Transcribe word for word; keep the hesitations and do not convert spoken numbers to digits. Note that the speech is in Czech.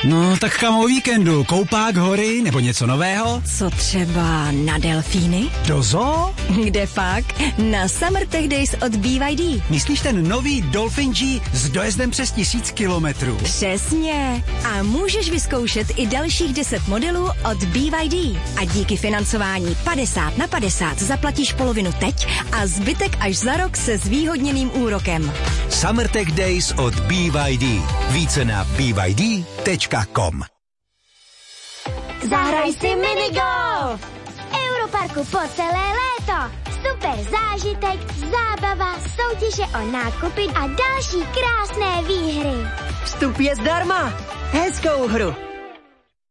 No, tak kam o víkendu? Koupák, hory nebo něco nového? Co třeba na delfíny? Do zoo? Kde pak? Na Summer Tech Days od B Y D. Myslíš ten nový Dolphin G s dojezdem přes tisíc kilometrů? Přesně. A můžeš vyzkoušet i dalších deset modelů od B Y D. A díky financování padesát na padesát zaplatíš polovinu teď a zbytek až za rok se zvýhodněným úrokem. Summer Tech Days od B Y D. Více na b y d tečka com. Zahraj si minigolf! V Europarku po celé léto. Super zážitek, zábava, soutěže o nákupy a další krásné výhry. Vstup je zdarma. Hezkou hru.